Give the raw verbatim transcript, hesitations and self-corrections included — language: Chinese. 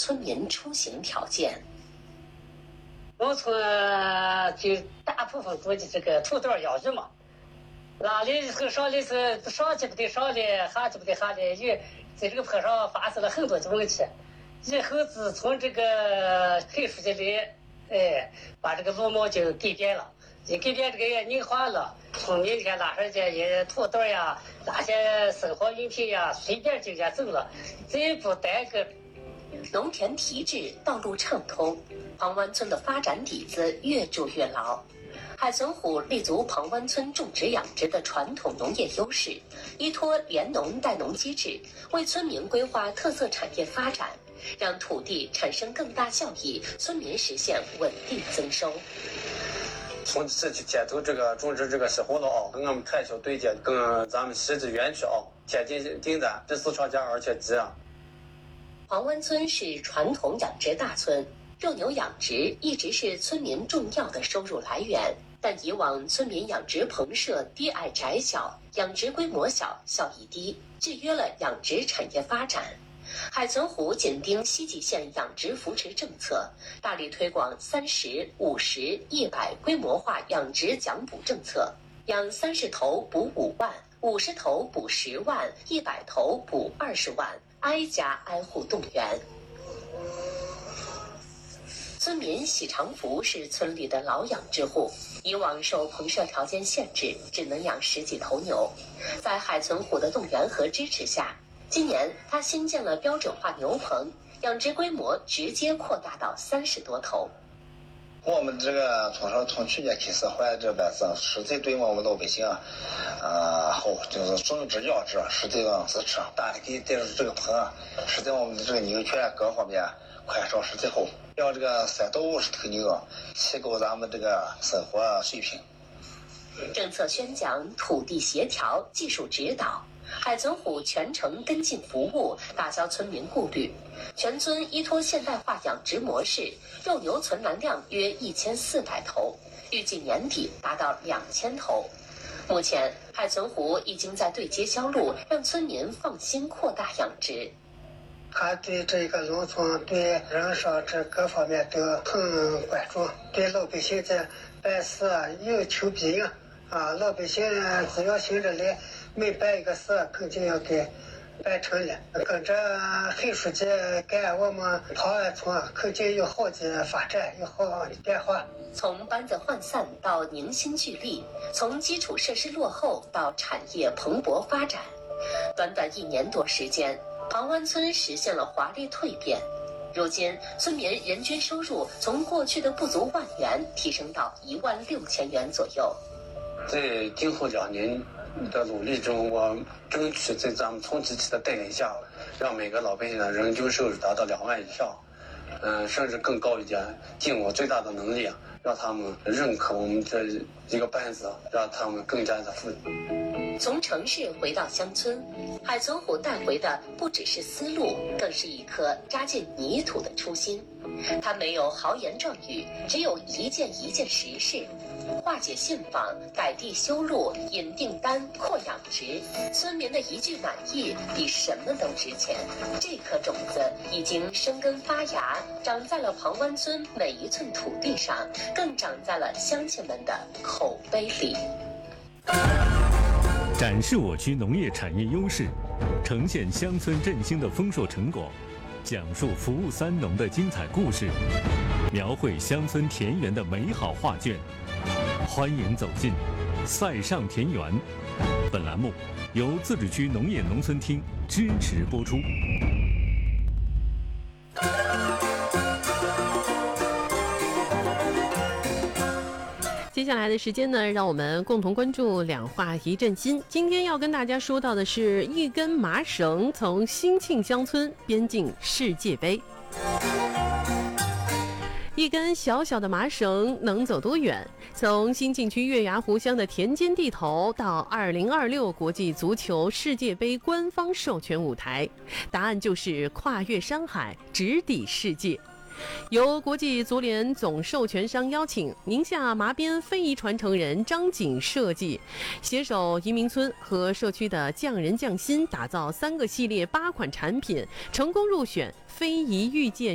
村民出行条件。 农村就大部分估计这个土豆养鱼嘛，哪里和上里是上去不得上里，下去不得下里，又在这个坡上发生了很多的问题。以后自从这个黑书记来，哎，把这个路貌就改变了，也改变这个硬化了。从明天拉上去也土豆呀，那些生活用品呀，随便就家走了，再不耽搁。 农田提质，道路畅通，庞湾村的发展底子越筑越牢。海存虎立足庞湾村种植养殖的传统农业优势，依托联农带农机制，为村民规划特色产业发展，让土地产生更大效益，村民实现稳定增收。 从这去接头这个种植这个石葫芦啊，跟我们台球对接，跟咱们西子园区啊，贴近进展，这市场价而且急啊。 庞湾村是传统养殖大村，肉牛养殖一直是村民重要的收入来源。但以往村民养殖棚舍低矮窄小，养殖规模小，效益低，制约了养殖产业发展。海存虎紧盯西蓟县养殖扶持政策，大力推广三十、五十、一百规模化养殖奖补政策，养三十头补五万，五十头补十万，一百头补二十万，挨家挨户动员。村民喜长福是村里的老养殖户，以往受棚舍条件限制，只能养十几头牛。在海存虎的动员和支持下，今年他新建了标准化牛棚，养殖规模直接扩大到三十多头。 我们这个从上从去年开始，换这边是实际对我们老百姓啊，呃，好就是种植养殖，实际上支持，大力给带入这个棚啊，实际我们的这个牛圈各方面宽敞，实际好，让这个三到五十头牛啊，提高咱们这个生活水平。 政策宣讲、土地协调、技术指导，海存虎全程跟进服务，打消村民顾虑。全村依托现代化养殖模式，肉牛存栏量约一千四百头，预计年底达到两千头。目前，海存虎已经在对接销路，让村民放心扩大养殖。 他对这个农村、对人生这各方面都很关注，对老百姓这办事有求必应啊！老百姓只要寻着来，每办一个事，肯定要给办成了。跟着黑书记干，我们庞湾村肯定有好的发展，有好的变化。 从班子涣散到凝心聚力，从基础设施落后到产业蓬勃发展，短短一年多时间，庞湾村实现了华丽蜕变。如今，村民人均收入从过去的不足万元提升到一万六千元左右。 在今后两年的努力中，我争取在咱们村集体的带领下，让每个老百姓的人均收入达到两万以上，嗯、呃，甚至更高一点，尽我最大的能力，让他们认可我们这一个班子，让他们更加的富裕。 从城市回到乡村，海存虎带回的不只是思路，更是一颗扎进泥土的初心。他没有豪言壮语，只有一件一件实事：化解信访、改地修路、引订单、扩养殖。村民的一句满意比什么都值钱。这颗种子已经生根发芽，长在了庞湾村每一寸土地上，更长在了乡亲们的口碑里。 展示我区农业产业优势，呈现乡村振兴的丰硕成果，讲述服务三农的精彩故事，描绘乡村田园的美好画卷。欢迎走进塞上田园。本栏目由自治区农业农村厅支持播出。 接下来的时间呢，让我们共同关注两化一阵心。今天要跟大家说到的是一根麻绳从兴庆乡村编进世界杯。一根小小的麻绳能走多远？从兴庆区月牙湖乡的田间地头到二零二六国际足球世界杯官方授权舞台，答案就是跨越山海，直抵世界。由国际足联总授权商邀请，宁夏麻边非遗传承人张景设计，携手移民村和社区的匠人匠心，打造三个系列八款产品，成功入选非遗遇见